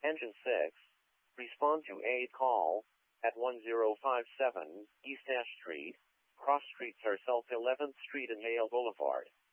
Engine 6. Respond to aid call at 1057 East Ash Street, cross streets are South 11th Street and Yale Boulevard.